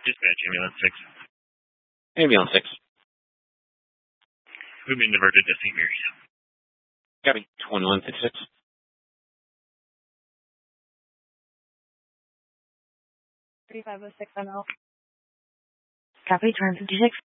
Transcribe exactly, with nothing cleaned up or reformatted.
Dispatch, ambulance six. Ambulance six. We've been diverted to Saint Mary's. Copy. twenty-one fifty-six. thirty-five oh six M L. Copy, twenty-one fifty-six.